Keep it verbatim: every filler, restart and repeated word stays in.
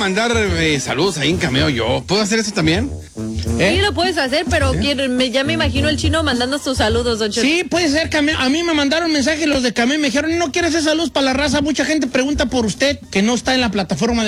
mandar eh, saludos ahí en Cameo yo. ¿Puedo hacer eso también? ¿Eh? Sí, lo puedes hacer, pero ¿Eh? me, ya me imagino el chino mandando sus saludos, don Cheto. Sí, puede ser Cameo. A mí me mandaron mensajes los de Cameo y me dijeron, no quiero hacer saludos para la raza. Mucha gente pregunta por usted, que no está en la plataforma